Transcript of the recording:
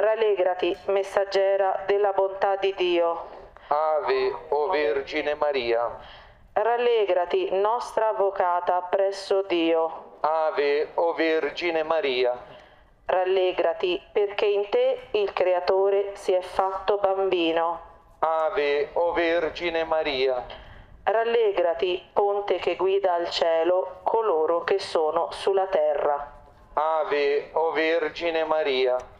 Rallegrati, messaggera della bontà di Dio. Ave, o Vergine Maria. Rallegrati, nostra avvocata presso Dio. Ave, o Vergine Maria. Rallegrati, perché in te il Creatore si è fatto bambino. Ave, o Vergine Maria. Rallegrati, ponte che guida al cielo coloro che sono sulla terra. Ave, o Vergine Maria.